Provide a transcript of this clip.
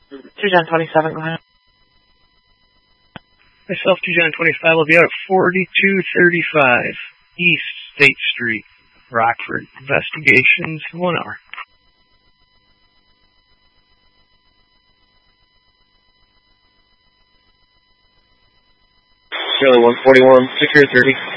2 Gen 27, go ahead. Myself, 2 Gen 25, will be out at 4235 East State Street, Rockford. Investigations, 1 hour. Charlie 141, secure 30.